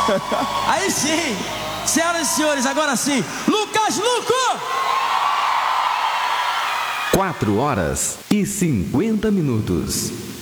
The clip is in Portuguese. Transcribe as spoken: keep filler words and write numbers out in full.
Aí sim, senhoras e senhores, agora sim, Lucas Luco! quatro horas e cinquenta minutos.